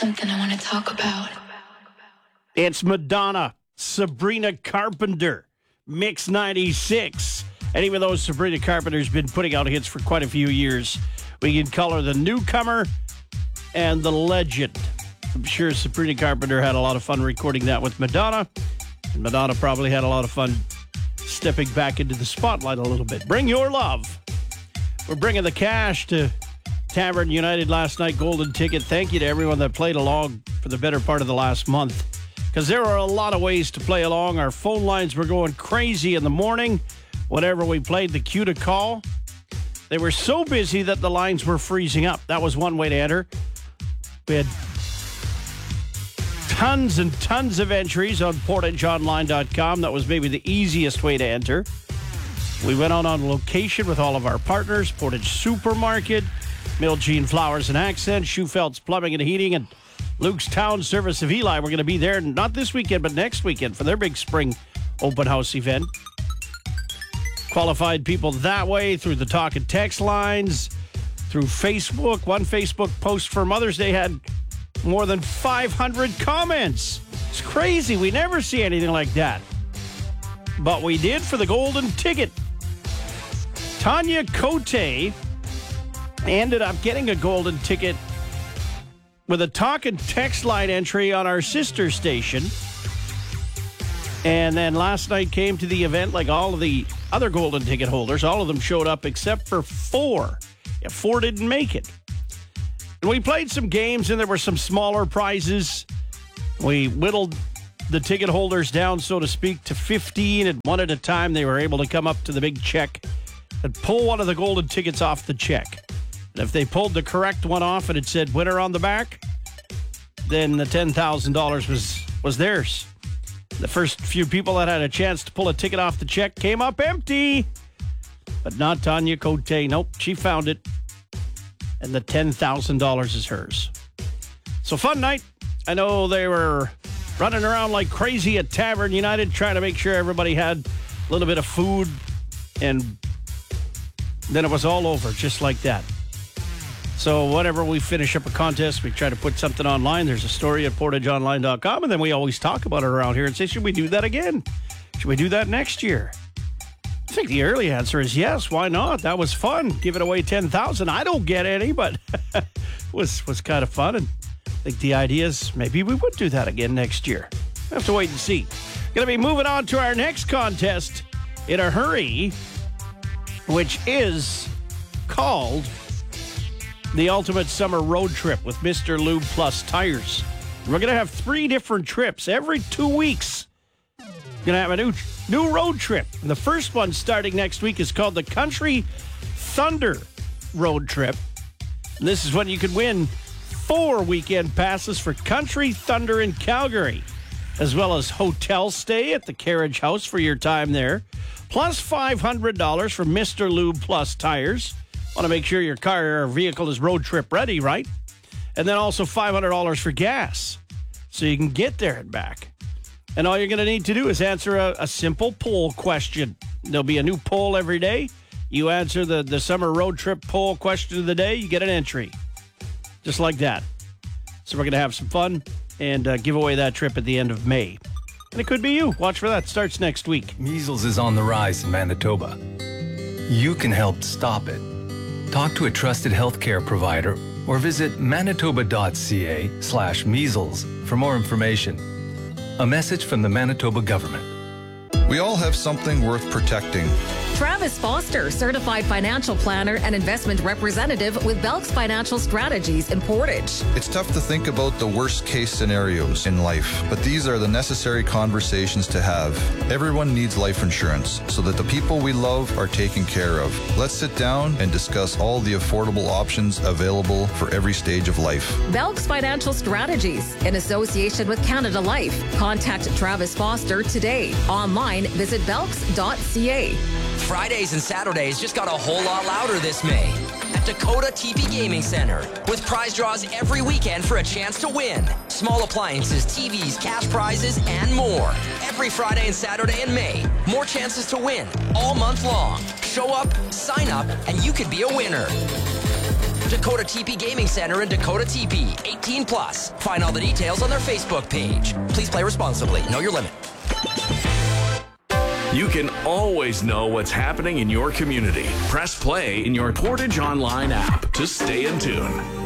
something I want to talk about. It's Madonna, Sabrina Carpenter, Mix 96. And even though Sabrina Carpenter's been putting out hits for quite a few years, we can call her the newcomer and the legend. I'm sure Sabrina Carpenter had a lot of fun recording that with Madonna. And Madonna probably had a lot of fun stepping back into the spotlight a little bit. Bring your love. We're bringing the cash to Tavern United last night. Golden ticket. Thank you to everyone that played along for the better part of the last month, because there were a lot of ways to play along. Our phone lines were going crazy in the morning whenever we played the cue to call. They were so busy that the lines were freezing up. That was one way to enter. We had tons and tons of entries on portageonline.com. That was maybe the easiest way to enter. We went on location with all of our partners: Portage Supermarket, Miljean Flowers and Accents, Schufeld's Plumbing and Heating, and Luke's Town Service of Eli. We're going to be there not this weekend, but next weekend for their big spring open house event. Qualified people that way through the talk and text lines, through Facebook. One Facebook post for Mother's Day had more than 500 comments. It's crazy. We never see anything like that. But we did for the golden ticket. Tanya Cote ended up getting a golden ticket with a talk and text line entry on our sister station. And then last night came to the event like all of the other golden ticket holders. All of them showed up except for 4. Yeah, 4 didn't make it. And we played some games, and there were some smaller prizes. We whittled the ticket holders down, so to speak, to 15, and one at a time they were able to come up to the big check and pull one of the golden tickets off the check. And if they pulled the correct one off and it said winner on the back, then the $10,000 was theirs. The first few people that had a chance to pull a ticket off the check came up empty. But not Tanya Cote. Nope, she found it. And the $10,000 is hers. So fun night. I know they were running around like crazy at Tavern United trying to make sure everybody had a little bit of food. And then it was all over just like that. So whenever we finish up a contest, we try to put something online. There's a story at portageonline.com, and then we always talk about it around here and say, should we do that again? Should we do that next year? I think the early answer is yes. Why not? That was fun. Giving away $10,000. I don't get any, but it was kind of fun. And I think the idea is maybe we would do that again next year. We'll have to wait and see. Going to be moving on to our next contest in a hurry, which is called the Ultimate Summer Road Trip with Mr. Lube Plus Tires. We're going to have 3 different trips every 2 weeks. We're going to have a new road trip. And the first one starting next week is called the Country Thunder Road Trip. And this is when you can win 4 weekend passes for Country Thunder in Calgary, as well as hotel stay at the Carriage House for your time there, plus $500 for Mr. Lube Plus Tires. Want to make sure your car or vehicle is road trip ready, right? And then also $500 for gas, so you can get there and back. And all you're going to need to do is answer a simple poll question. There'll be a new poll every day. You answer the summer road trip poll question of the day, you get an entry. Just like that. So we're going to have some fun and give away that trip at the end of May. And it could be you. Watch for that. Starts next week. Measles is on the rise in Manitoba. You can help stop it. Talk to a trusted healthcare provider or visit manitoba.ca/measles for more information. A message from the Manitoba government. We all have something worth protecting. Travis Foster, certified financial planner and investment representative with Belks Financial Strategies in Portage. It's tough to think about the worst case scenarios in life, but these are the necessary conversations to have. Everyone needs life insurance so that the people we love are taken care of. Let's sit down and discuss all the affordable options available for every stage of life. Belks Financial Strategies in association with Canada Life. Contact Travis Foster today. Online, visit belks.ca. Fridays and Saturdays just got a whole lot louder this May at Dakota TV Gaming Center, with prize draws every weekend for a chance to win. Small appliances, TVs, cash prizes, and more. Every Friday and Saturday in May. More chances to win all month long. Show up, sign up, and you could be a winner. Dakota TP Gaming Center in Dakota TP, 18 plus. Find all the details on their Facebook page. Please play responsibly. Know your limit. You can always know what's happening in your community. Press play in your Portage Online app to stay in tune.